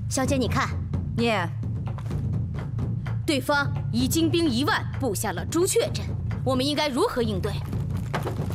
小姐，你看， 念。 对方以精兵1万布下了朱雀阵，我们应该如何应对？